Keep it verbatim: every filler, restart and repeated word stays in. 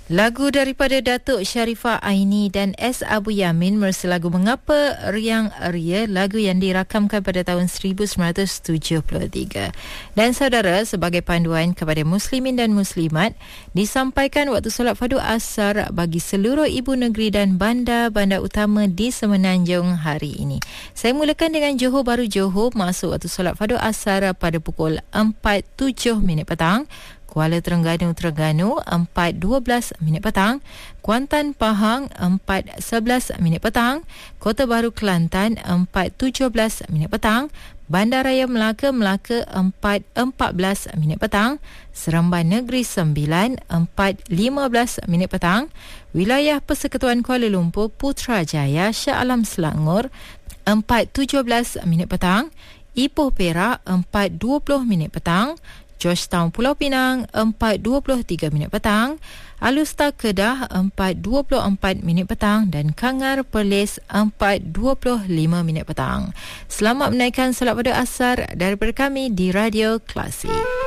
Lagu daripada Datuk Sharifah Aini dan S. Abu Yamin mersa lagu Mengapa Riang Ria, lagu yang dirakamkan pada tahun seribu sembilan ratus tujuh puluh tiga. Dan saudara, sebagai panduan kepada muslimin dan muslimat, disampaikan waktu solat fardu asar bagi seluruh ibu negeri dan bandar-bandar utama di Semenanjung hari ini. Saya mulakan dengan Johor Bahru Johor, masuk waktu solat fardu asar pada pukul empat tujuh minit petang. Kuala Terengganu Terengganu empat dua belas minit petang, Kuantan Pahang empat sebelas minit petang, Kota Baru Kelantan empat tujuh belas minit petang, Bandaraya Melaka Melaka empat empat belas minit petang, Seremban Negeri Sembilan empat lima belas minit petang, Wilayah Persekutuan Kuala Lumpur Putrajaya Shah Alam Selangor empat tujuh belas minit petang, Ipoh Perak empat dua puluh minit petang, Georgetown Pulau Pinang empat dua puluh tiga minit petang, Alustar Kedah empat dua puluh empat minit petang dan Kangar Perlis empat dua puluh lima minit petang. Selamat menaikkan solat pada asar daripada kami di Radio Klasik.